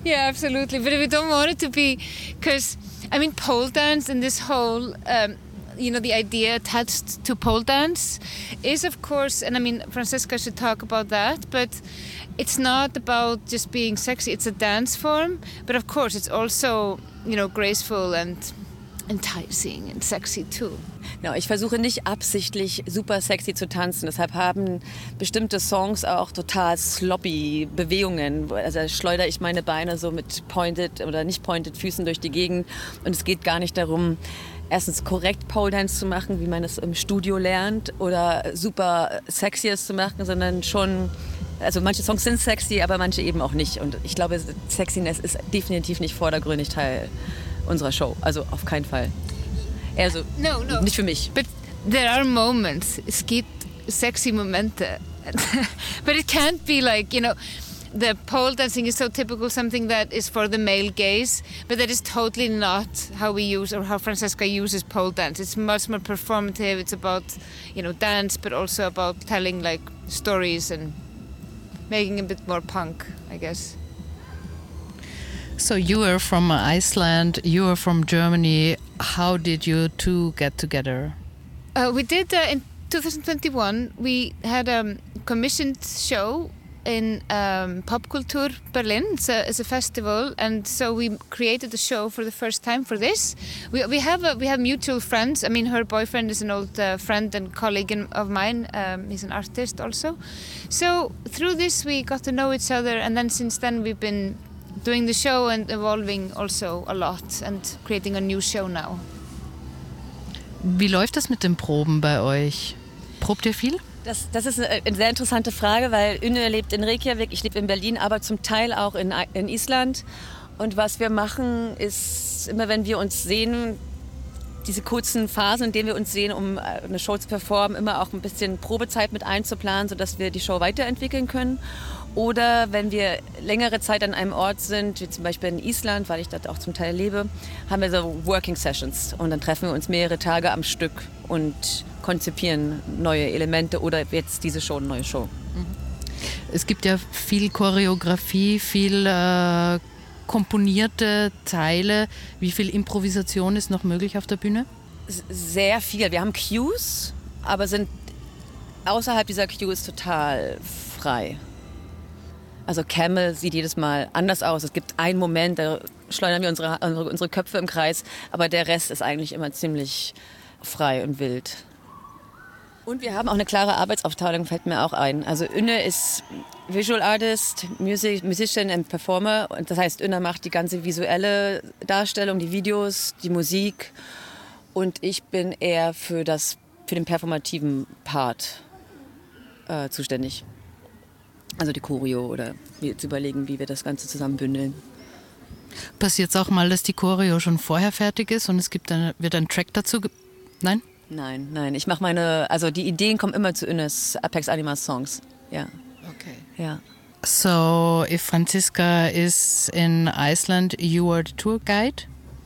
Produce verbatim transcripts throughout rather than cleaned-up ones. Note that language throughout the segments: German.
Yeah, absolutely. But we don't want it to be, because I mean, pole dance and this whole, um, you know, the idea attached to pole dance is, of course, and I mean, Francesca should talk about that, but it's not about just being sexy. It's a dance form, but of course, it's also, you know, graceful and enticing and sexy too. Genau, ich versuche nicht absichtlich super sexy zu tanzen. Deshalb haben bestimmte Songs auch total sloppy Bewegungen. Also schleudere ich meine Beine so mit pointed oder nicht pointed Füßen durch die Gegend. Und es geht gar nicht darum, erstens korrekt Pole Dance zu machen, wie man es im Studio lernt, oder super Sexiest zu machen, sondern schon, also manche Songs sind sexy, aber manche eben auch nicht. Und ich glaube, Sexiness ist definitiv nicht vordergründig Teil unserer Show. Also auf keinen Fall. Eher so, no, no. nicht für mich. But there are moments, es gibt sexy Momente. But it can't be like, you know, the pole dancing is so typical, something that is for the male gaze, but that is totally not how we use, or how Francesca uses pole dance. It's much more performative. It's about, you know, dance, but also about telling like stories and making a bit more punk, I guess. So you are from Iceland, you are from Germany. How did you two get together? Uh, we did uh, in twenty twenty-one. We had a commissioned show in um, Popkultur Berlin. It's a, it's a festival, and so we created a show for the first time for this. We we have a, we have mutual friends. I mean, her boyfriend is an old uh, friend and colleague in, of mine. Um, he's an artist also. So through this we got to know each other, and then since then we've been doing the show and evolving also a lot and creating a new show now. Wie läuft das mit den Proben bei euch? Probt ihr viel? Das, das ist eine sehr interessante Frage, weil Ünne lebt in Reykjavik, ich lebe in Berlin, aber zum Teil auch in, in Island. Und was wir machen, ist immer, wenn wir uns sehen, diese kurzen Phasen, in denen wir uns sehen, um eine Show zu performen, immer auch ein bisschen Probezeit mit einzuplanen, sodass wir die Show weiterentwickeln können. Oder wenn wir längere Zeit an einem Ort sind, wie zum Beispiel in Island, weil ich dort auch zum Teil lebe, haben wir so Working Sessions. Und dann treffen wir uns mehrere Tage am Stück und konzipieren neue Elemente oder jetzt diese Show, eine neue Show. Es gibt ja viel Choreografie, viel äh, komponierte Teile. Wie viel Improvisation ist noch möglich auf der Bühne? Sehr viel. Wir haben Cues, aber sind außerhalb dieser Cues total frei. Also Camel sieht jedes Mal anders aus. Es gibt einen Moment, da schleudern wir unsere, unsere, unsere Köpfe im Kreis, aber der Rest ist eigentlich immer ziemlich frei und wild. Und wir haben auch eine klare Arbeitsaufteilung, fällt mir auch ein. Also Ünne ist Visual Artist, Music, Musician and Performer. Und das heißt, Ünne macht die ganze visuelle Darstellung, die Videos, die Musik. Und ich bin eher für, das, für den performativen Part äh, zuständig. Also die Choreo oder wir zu überlegen, wie wir das Ganze zusammen bündeln. Passiert es auch mal, dass die Choreo schon vorher fertig ist und es gibt eine, wird ein Track dazu? Ge- Nein? Nein, nein. Ich mache meine, also die Ideen kommen immer zu Ünnes Apex Anima Songs. Ja. Okay. Ja. So, if Franziska is in Iceland, you are the tour guide?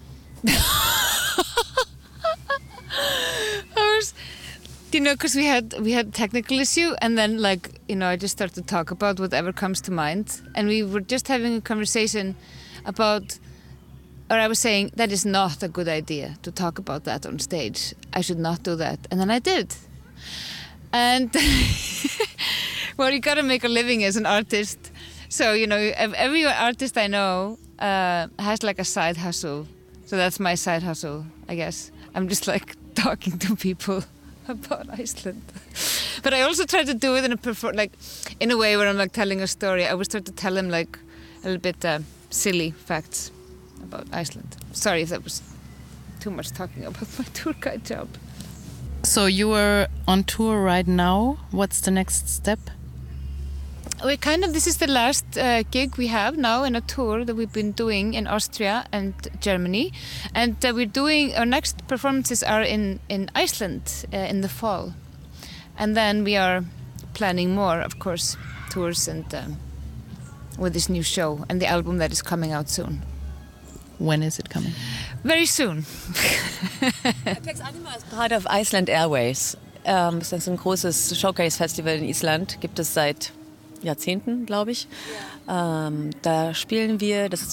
You know, because we had we had technical issue, and then like you know, I just started to talk about whatever comes to mind, and we were just having a conversation about, or I was saying that is not a good idea to talk about that on stage. I should not do that, and then I did. And well, you gotta make a living as an artist, so you know, every artist I know uh, has like a side hustle. So that's my side hustle, I guess. I'm just like talking to people about Iceland. But I also try to do it in a perfor- like in a way where I'm like telling a story. I always try to tell them like a little bit uh, silly facts about Iceland. Sorry if that was too much talking about my tour guide job. So you are on tour right now. What's the next step? We kind of, this is the last uh, gig we have now in a tour that we've been doing in Austria and Germany. And uh, we're doing, our next performances are in, in Iceland uh, in the fall. And then we are planning more, of course, tours and um, with this new show and the album that is coming out soon. When is it coming? Very soon. Apex Anima ist part of Iceland Airways. Ähm, das ist ein großes Showcase-Festival in Island. Gibt es seit Jahrzehnten, glaube ich. Ja. Ähm, da spielen wir, das ist